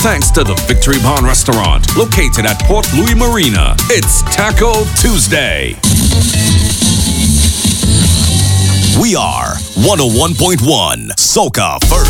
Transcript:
Thanks to the Victory Barn Restaurant, located at Port Louis Marina. It's Taco Tuesday. We are 101.1 Soca First.